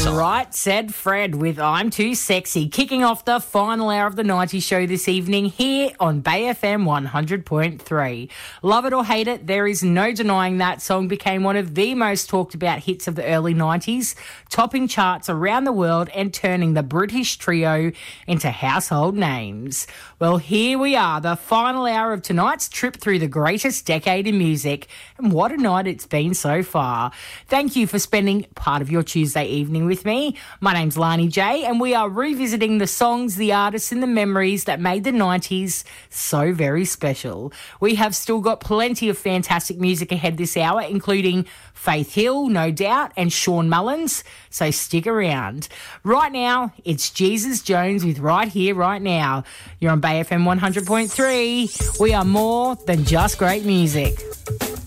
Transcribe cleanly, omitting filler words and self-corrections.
Right, said Fred with I'm Too Sexy, kicking off the final hour of the 90s show this evening here on Bay FM 100.3. Love it or hate it, there is no denying that song became one of the most talked about hits of the early 90s, topping charts around the world and turning the British trio into household names. Well, here we are, the final hour of tonight's trip through the greatest decade in music, and what a night it's been so far. Thank you for spending part of your Tuesday evening with me. My name's Lani J, and we are revisiting the songs, the artists and the memories that made the 90s so very special. We have still got plenty of fantastic music ahead this hour, including Faith Hill, No Doubt, and Sean Mullins, so stick around. Right now, it's Jesus Jones with Right Here, Right Now. You're on Bay FM 100.3. We are more than just great music.